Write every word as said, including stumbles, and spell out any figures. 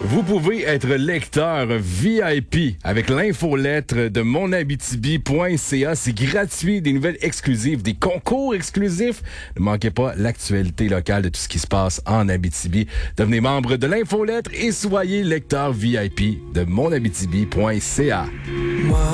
Vous pouvez être lecteur V I P avec l'infolettre de mon abitibi point c a. C'est gratuit, des nouvelles exclusives, des concours exclusifs. Ne manquez pas l'actualité locale de tout ce qui se passe en Abitibi. Devenez membre de l'infolettre et soyez lecteur V I P de mon abitibi point c a.